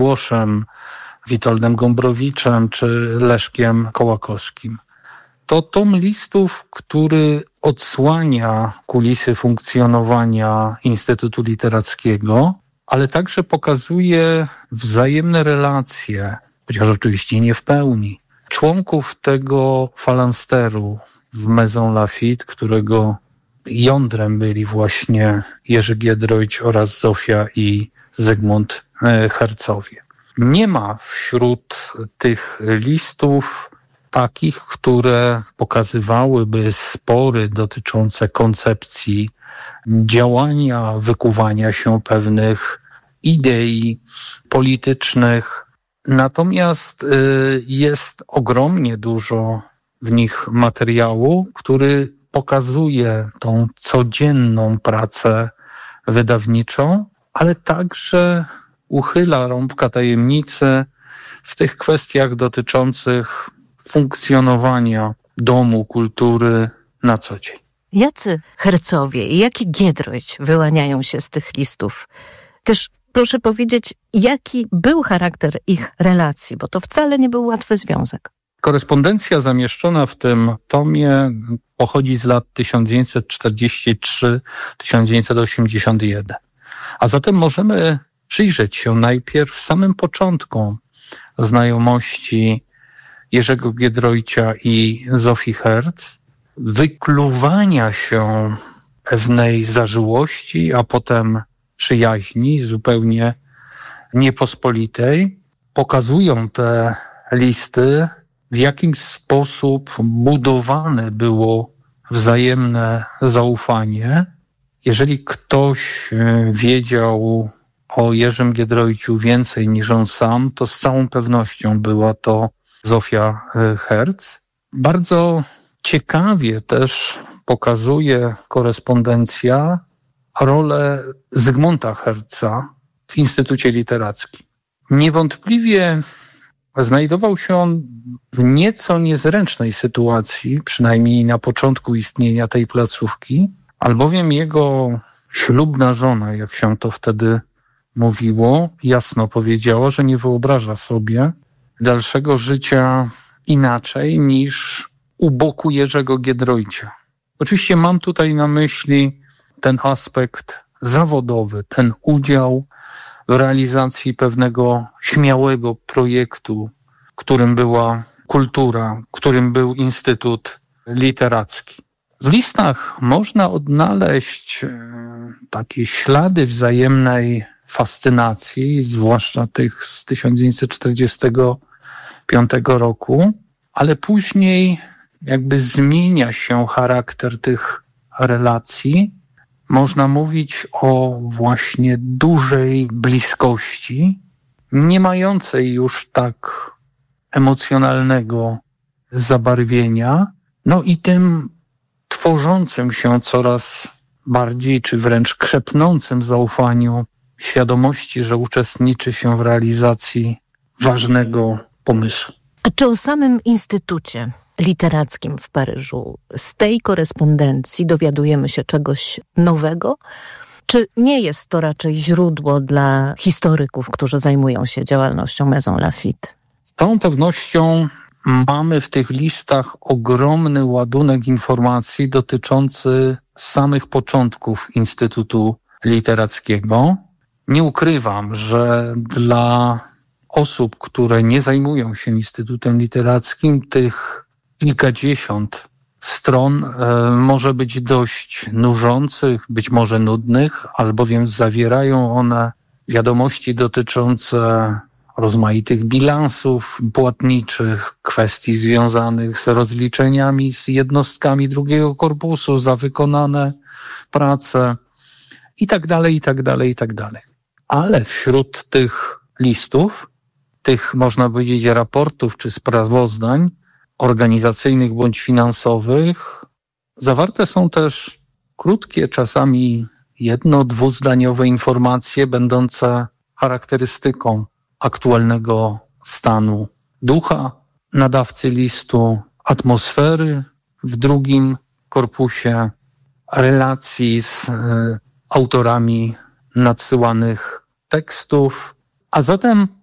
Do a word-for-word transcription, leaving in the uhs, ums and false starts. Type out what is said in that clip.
Łoszem, Witoldem Gombrowiczem czy Leszkiem Kołakowskim. To tom listów, który odsłania kulisy funkcjonowania Instytutu Literackiego, ale także pokazuje wzajemne relacje, chociaż oczywiście nie w pełni, członków tego falansteru w Maison Lafitte, którego jądrem byli właśnie Jerzy Giedroyć oraz Zofia i Zygmunt Hercowie. Nie ma wśród tych listów takich, które pokazywałyby spory dotyczące koncepcji działania, wykuwania się pewnych idei politycznych. Natomiast jest ogromnie dużo w nich materiału, który pokazuje tą codzienną pracę wydawniczą, ale także uchyla rąbka tajemnicy w tych kwestiach dotyczących funkcjonowania Domu Kultury na co dzień. Jacy Hercowie i jaki Giedroyć wyłaniają się z tych listów? Też proszę powiedzieć, jaki był charakter ich relacji, bo to wcale nie był łatwy związek. Korespondencja zamieszczona w tym tomie pochodzi z lat tysiąc dziewięćset czterdziesty trzeci do tysiąc dziewięćset osiemdziesiątego pierwszego. A zatem możemy przyjrzeć się najpierw samym początkom znajomości Jerzego Giedroycia i Zofii Herz, wykluwania się pewnej zażyłości, a potem przyjaźni zupełnie niepospolitej. Pokazują te listy, w jaki sposób budowane było wzajemne zaufanie. Jeżeli ktoś wiedział o Jerzym Giedroyciu więcej niż on sam, to z całą pewnością była to Zofia Herz. Bardzo ciekawie też pokazuje korespondencja rolę Zygmunta Herza w Instytucie Literackim. Niewątpliwie znajdował się on w nieco niezręcznej sytuacji, przynajmniej na początku istnienia tej placówki, albowiem jego ślubna żona, jak się to wtedy mówiło, jasno powiedziała, że nie wyobraża sobie dalszego życia inaczej niż u boku Jerzego Giedroycia. Oczywiście mam tutaj na myśli ten aspekt zawodowy, ten udział w realizacji pewnego śmiałego projektu, którym była kultura, którym był Instytut Literacki. W listach można odnaleźć takie ślady wzajemnej fascynacji, zwłaszcza tych z tysiąc dziewięćset czterdziestego piątego roku, ale później jakby zmienia się charakter tych relacji. Można mówić o właśnie dużej bliskości, nie mającej już tak emocjonalnego zabarwienia, no i tym tworzącym się coraz bardziej, czy wręcz krzepnącym zaufaniu, świadomości, że uczestniczy się w realizacji ważnego pomysłu. A czy o samym Instytucie Literackim w Paryżu z tej korespondencji dowiadujemy się czegoś nowego? Czy nie jest to raczej źródło dla historyków, którzy zajmują się działalnością Maison Lafitte? Z całą pewnością mamy w tych listach ogromny ładunek informacji dotyczący samych początków Instytutu Literackiego. Nie ukrywam, że dla osób, które nie zajmują się Instytutem Literackim, tych kilkadziesiąt stron e, może być dość nużących, być może nudnych, albowiem zawierają one wiadomości dotyczące rozmaitych bilansów płatniczych, kwestii związanych z rozliczeniami z jednostkami drugiego korpusu za wykonane prace i tak dalej, i tak dalej, i tak dalej. Ale wśród tych listów, tych można powiedzieć raportów czy sprawozdań organizacyjnych bądź finansowych, zawarte są też krótkie, czasami jedno-, dwuzdaniowe informacje będące charakterystyką aktualnego stanu ducha nadawcy listu, atmosfery w drugim korpusie, relacji z e, autorami nadsyłanych tekstów, a zatem